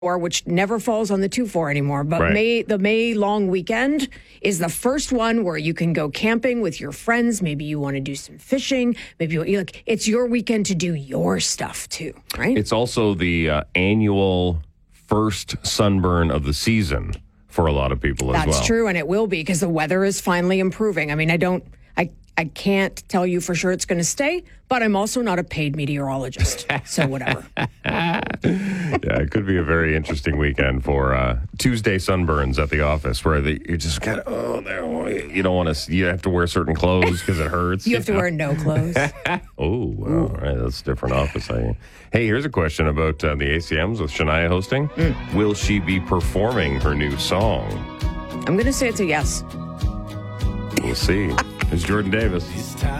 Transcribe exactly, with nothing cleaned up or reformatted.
four, which never falls on the two four anymore, but Right. May the May long weekend is the first one where you can go camping with your friends. Maybe you want to do some fishing. Maybe you, like it's your weekend to do your stuff too, right? It's also the uh, annual first sunburn of the season for a lot of people as That's well. That's true, and it will be because the weather is finally improving. I mean, I don't, I, I can't tell you for sure it's going to stay, but I'm also not a paid meteorologist, so whatever. Yeah, it could be a very interesting weekend for uh, Tuesday sunburns at the office, where the, you just kind of oh, there, you don't want to, you have to wear certain clothes because it hurts. You have to wear no clothes. Oh, wow. All right, that's a different office. I, hey, here's a question about uh, the A C Ms with Shania hosting. Mm. Will she be performing her new song? I'm going to say it's a yes. We'll see. It's Jordan Davis.